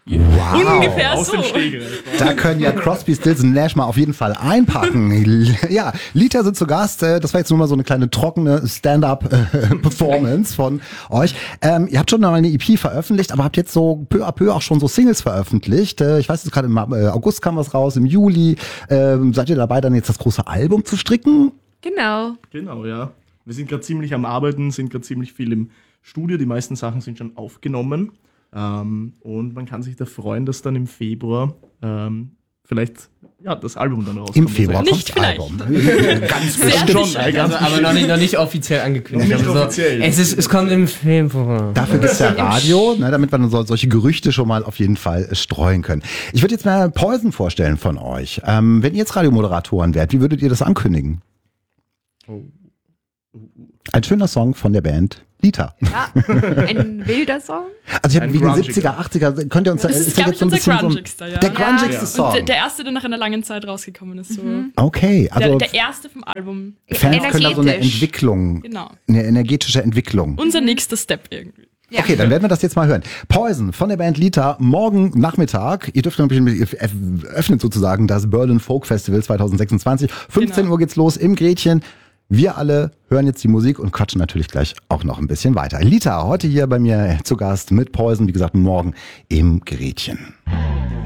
Wow. Ungefähr Aus so. dem Stegreif. Da können ja Crosby, Stills und Nash mal auf jeden Fall einpacken. Ja, Lita sind zu Gast. Das war jetzt nur mal so eine kleine trockene Stand-up-Performance von euch. Ihr habt schon mal eine EP veröffentlicht, aber habt jetzt so peu à peu auch schon so Singles veröffentlicht. Ich weiß jetzt gerade im August kam was raus, im Juli. Seid ihr dabei, dann jetzt das große Album zu stricken? Genau. Genau, ja. Wir sind gerade ziemlich am Arbeiten, sind gerade ziemlich viel im Studio. Die meisten Sachen sind schon aufgenommen. Und man kann sich da freuen, dass dann im Februar vielleicht das Album dann rauskommt. Im Februar kommt Nicht das Album. Ganz Sehr bestimmt. Schon, sicher. ganz aber noch nicht offiziell angekündigt. Noch nicht Also offiziell. Es kommt im Februar. Dafür gibt's ja Radio, ne, damit wir solche Gerüchte schon mal auf jeden Fall streuen können. Ich würde jetzt mal Poison vorstellen von euch. Wenn ihr jetzt Radiomoderatoren wärt, wie würdet ihr das ankündigen? Ein schöner Song von der Band Lita. Ja, ein wilder Song. Also ich habe Ein wie den grungiger. 70er, 80er, könnt ihr uns Das ist, glaube ich, unser grungigster, ja. der grungigste Ja. Song. Und der erste, der nach einer langen Zeit rausgekommen ist. So. Okay, also Der erste vom Album. Fans können da so eine energetisch. Entwicklung, Genau. eine energetische Entwicklung. Unser nächster Step irgendwie. Ja. Okay, dann werden wir das jetzt mal hören. Poison von der Band Lita, morgen Nachmittag. Ihr dürft öffnet sozusagen das Berlin Folk Festival 2026. 15 Genau. Uhr geht's los im Gretchen. Wir alle hören jetzt die Musik und quatschen natürlich gleich auch noch ein bisschen weiter. Lita, heute hier bei mir zu Gast mit Poison, wie gesagt, morgen im Gretchen.